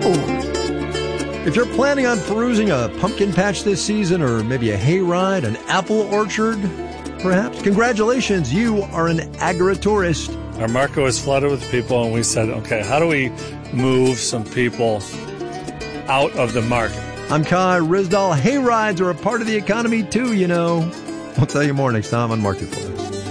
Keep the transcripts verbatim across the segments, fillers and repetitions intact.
If you're planning on perusing a pumpkin patch this season, or maybe a hayride, an apple orchard, perhaps, congratulations, you are an agri-tourist. Our market was flooded with people, and we said, okay, how do we move some people out of the market? I'm Kai Ryssdal. Hayrides are a part of the economy, too, you know. I'll tell you more next time on Marketplace.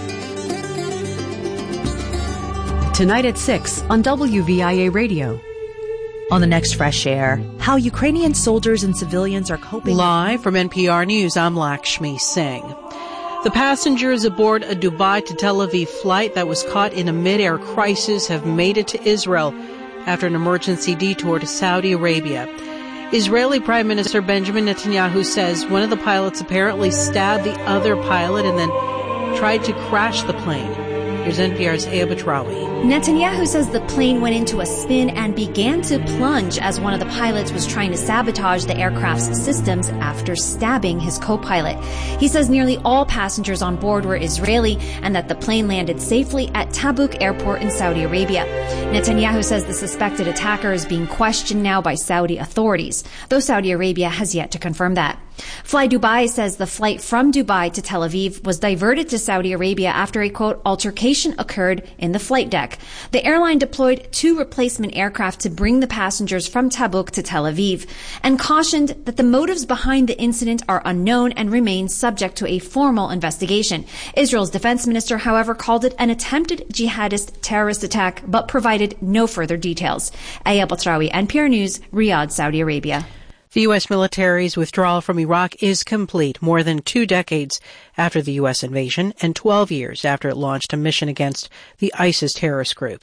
Tonight at six on W V I A Radio. On the next Fresh Air, how Ukrainian soldiers and civilians are coping. Live from N P R News, I'm Lakshmi Singh. The passengers aboard a Dubai to Tel Aviv flight that was caught in a mid-air crisis have made it to Israel after an emergency detour to Saudi Arabia. Israeli Prime Minister Benjamin Netanyahu says one of the pilots apparently stabbed the other pilot and then tried to crash the plane. Here's N P R's Aya Batrawi. Netanyahu says the plane went into a spin and began to plunge as one of the pilots was trying to sabotage the aircraft's systems after stabbing his co-pilot. He says nearly all passengers on board were Israeli and that the plane landed safely at Tabuk Airport in Saudi Arabia. Netanyahu says the suspected attacker is being questioned now by Saudi authorities, though Saudi Arabia has yet to confirm that. Fly Dubai says the flight from Dubai to Tel Aviv was diverted to Saudi Arabia after a, quote, altercation occurred in the flight deck. The airline deployed two replacement aircraft to bring the passengers from Tabuk to Tel Aviv and cautioned that the motives behind the incident are unknown and remain subject to a formal investigation. Israel's defense minister, however, called it an attempted jihadist terrorist attack but provided no further details. Aya Batrawi, N P R News, Riyadh, Saudi Arabia. The U S military's withdrawal from Iraq is complete more than two decades after the U S invasion and twelve years after it launched a mission against the ISIS terrorist group.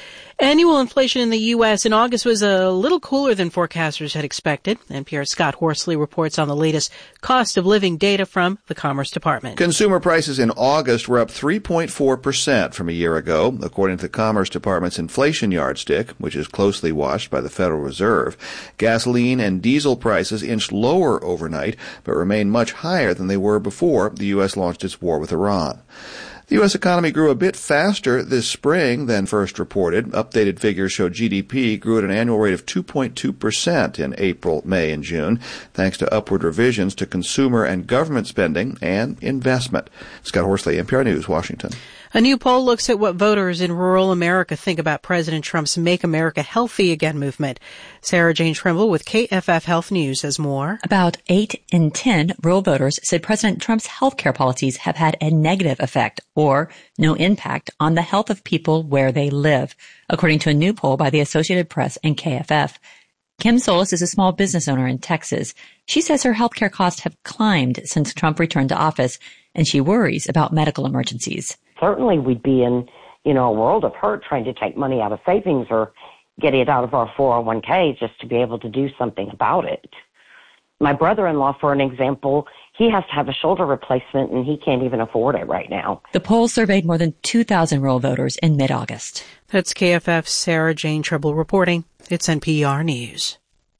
Annual inflation in the U S in August was a little cooler than forecasters had expected. N P R's Scott Horsley reports on the latest cost of living data from the Commerce Department. Consumer prices in August were up three point four percent from a year ago, according to the Commerce Department's inflation yardstick, which is closely watched by the Federal Reserve. Gasoline and diesel prices inched lower overnight, but remain much higher than they were before the U S launched its war with Iran. The U S economy grew a bit faster this spring than first reported. Updated figures show G D P grew at an annual rate of two point two percent in April, May, and June, thanks to upward revisions to consumer and government spending and investment. Scott Horsley, N P R News, Washington. A new poll looks at what voters in rural America think about President Trump's Make America Healthy Again movement. Sarah Jane Trimble with K F F Health News has more. About eight in ten rural voters said President Trump's health care policies have had a negative effect or no impact on the health of people where they live, according to a new poll by the Associated Press and K F F. Kim Solis is a small business owner in Texas. She says her health care costs have climbed since Trump returned to office, and she worries about medical emergencies. Certainly we'd be in, you know, a world of hurt trying to take money out of savings or get it out of our four oh one k just to be able to do something about it. My brother-in-law, for an example, he has to have a shoulder replacement and he can't even afford it right now. The poll surveyed more than two thousand rural voters in mid-August. That's K F F's Sarah Jane Trimble reporting. It's N P R News.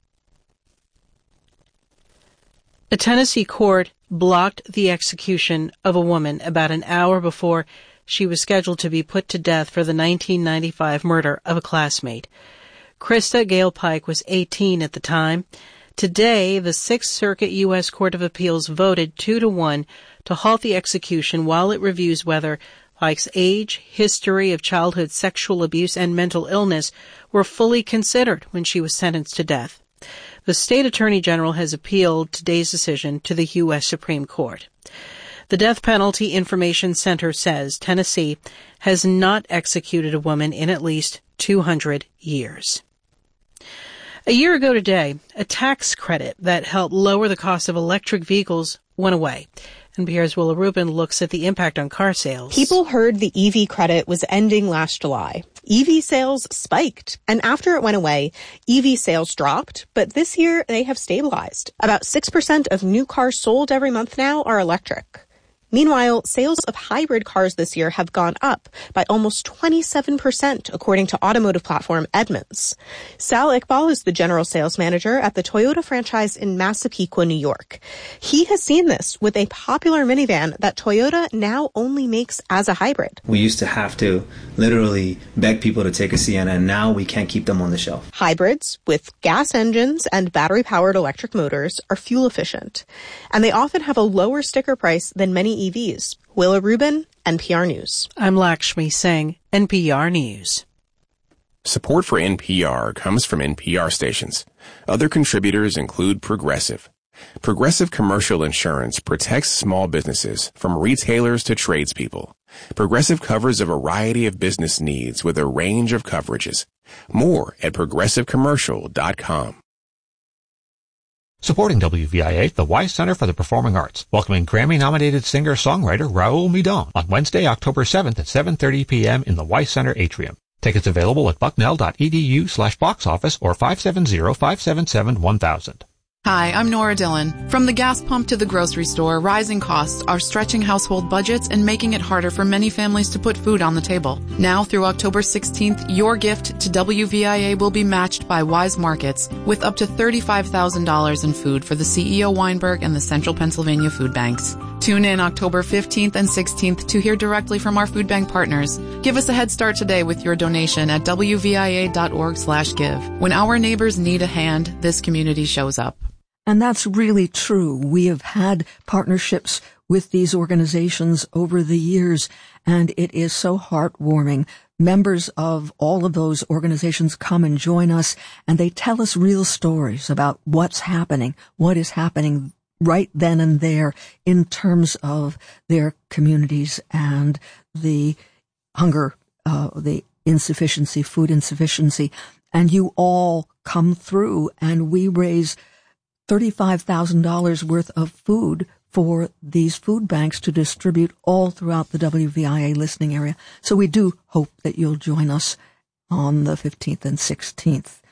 A Tennessee court blocked the execution of a woman about an hour before she was scheduled to be put to death for the nineteen ninety-five murder of a classmate. Krista Gale Pike was eighteen at the time. Today, the Sixth Circuit U S Court of Appeals voted two to one to halt the execution while it reviews whether Pike's age, history of childhood sexual abuse, and mental illness were fully considered when she was sentenced to death. The state attorney general has appealed today's decision to the U S Supreme Court. The Death Penalty Information Center says Tennessee has not executed a woman in at least two hundred years. A year ago today, a tax credit that helped lower the cost of electric vehicles went away. N P R's Willa Rubin looks at the impact on car sales. People heard the E V credit was ending last July. E V sales spiked, and after it went away, E V sales dropped, but this year they have stabilized. About six percent of new cars sold every month now are electric. Meanwhile, sales of hybrid cars this year have gone up by almost twenty-seven percent, according to automotive platform Edmunds. Sal Iqbal is the general sales manager at the Toyota franchise in Massapequa, New York. He has seen this with a popular minivan that Toyota now only makes as a hybrid. We used to have to literally beg people to take a Sienna, and now we can't keep them on the shelf. Hybrids with gas engines and battery-powered electric motors are fuel efficient, and they often have a lower sticker price than many E Vs. Willa Rubin, N P R News. I'm Lakshmi Singh, N P R News. Support for N P R comes from N P R stations. Other contributors include Progressive. Progressive Commercial Insurance protects small businesses from retailers to tradespeople. Progressive covers a variety of business needs with a range of coverages. More at progressive commercial dot com. Supporting W V I A, the Wise Center for the Performing Arts, welcoming Grammy-nominated singer-songwriter Raul Midon on Wednesday, October seventh at seven thirty p.m. in the Wise Center atrium. Tickets available at bucknell.edu slash box office or five seven zero, five seven seven, one thousand. Hi, I'm Nora Dillon. From the gas pump to the grocery store, rising costs are stretching household budgets and making it harder for many families to put food on the table. Now through October sixteenth, your gift to W V I A will be matched by Wise Markets with up to thirty-five thousand dollars in food for the C E O Weinberg and the Central Pennsylvania Food Banks. Tune in October fifteenth and sixteenth to hear directly from our food bank partners. Give us a head start today with your donation at W V I A dot org slash give. When our neighbors need a hand, this community shows up. And that's really true. We have had partnerships with these organizations over the years, and it is so heartwarming. Members of all of those organizations come and join us, and they tell us real stories about what's happening, what is happening right then and there in terms of their communities and the hunger, uh, the insufficiency, food insufficiency. And you all come through, and we raise thirty-five thousand dollars worth of food for these food banks to distribute all throughout the W V I A listening area. So we do hope that you'll join us on the fifteenth and sixteenth.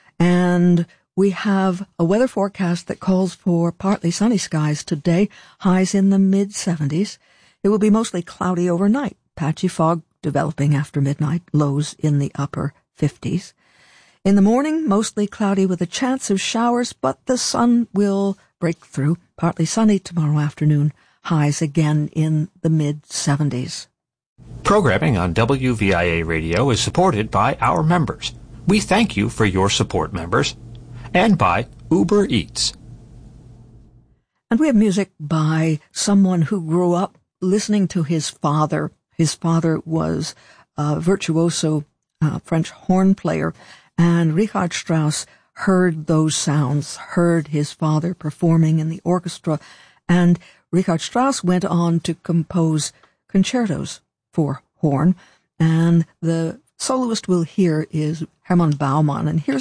And we have a weather forecast that calls for partly sunny skies today, highs in the mid seventies. It will be mostly cloudy overnight, patchy fog developing after midnight, lows in the upper fifties. In the morning, mostly cloudy with a chance of showers, but the sun will break through. Partly sunny tomorrow afternoon, highs again in the mid seventies. Programming on W V I A Radio is supported by our members. We thank you for your support, members. And by Uber Eats. And we have music by someone who grew up listening to his father. His father was a virtuoso uh, French horn player, and Richard Strauss heard those sounds, heard his father performing in the orchestra, and Richard Strauss went on to compose concertos for horn, and the soloist we'll hear is Hermann Baumann, and here's